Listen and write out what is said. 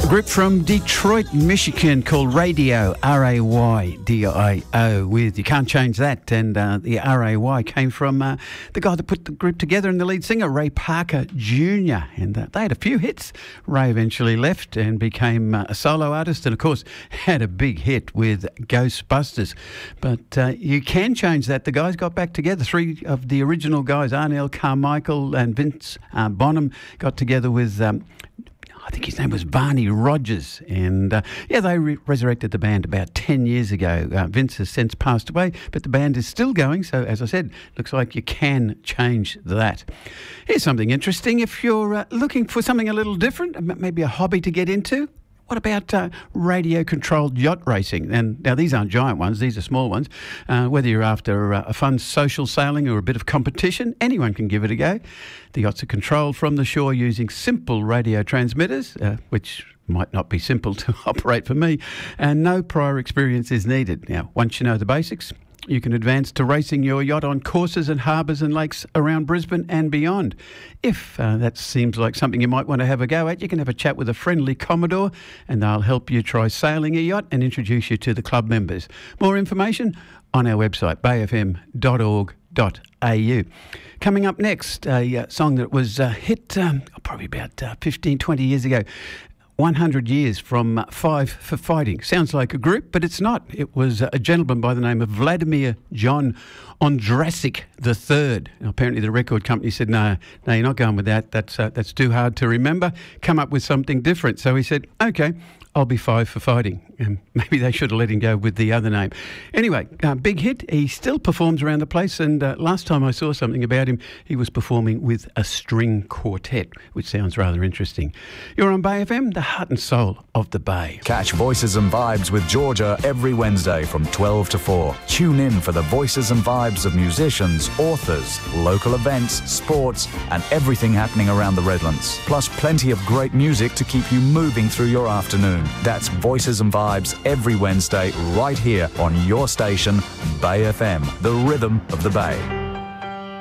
Group from Detroit, Michigan called Radio, R-A-Y-D-I-O, with You Can't Change That. And the R-A-Y came from the guy that put the group together and the lead singer, Ray Parker Jr. And they had a few hits. Ray eventually left and became a solo artist and, of course, had a big hit with Ghostbusters. But You Can Change That. The guys got back together. Three of the original guys, Arnel Carmichael and Vince Bonham, got together with... I think his name was Barney Rogers. And, they resurrected the band about 10 years ago. Vince has since passed away, but the band is still going. So, as I said, looks like you can change that. Here's something interesting. If you're looking for something a little different, maybe a hobby to get into, what about radio-controlled yacht racing? And now these aren't giant ones, these are small ones. Whether you're after a fun social sailing or a bit of competition, anyone can give it a go. The yachts are controlled from the shore using simple radio transmitters, which might not be simple to operate for me, and no prior experience is needed. Now, once you know the basics, you can advance to racing your yacht on courses and harbours and lakes around Brisbane and beyond. If that seems like something you might want to have a go at, you can have a chat with a friendly Commodore and they'll help you try sailing a yacht and introduce you to the club members. More information on our website, bayfm.org.au. Coming up next, a song that was hit probably about 15, 20 years ago. 100 years from Five for Fighting. Sounds like a group, but it's not. It was a gentleman by the name of Vladimir John Ondrasik III. Now, apparently the record company said, no, you're not going with that. That's too hard to remember. Come up with something different. So he said, okay, I'll be Five for Fighting. Maybe they should have let him go with the other name. Anyway, big hit. He still performs around the place, and last time I saw something about him, he was performing with a string quartet, which sounds rather interesting. You're on Bay FM, the heart and soul of the Bay. Catch Voices and Vibes with Georgia every Wednesday from 12 to 4. Tune in for the voices and vibes of musicians, authors, local events, sports, and everything happening around the Redlands. Plus plenty of great music to keep you moving through your afternoon. That's Voices and Vibes every Wednesday right here on your station, Bay FM, the rhythm of the Bay.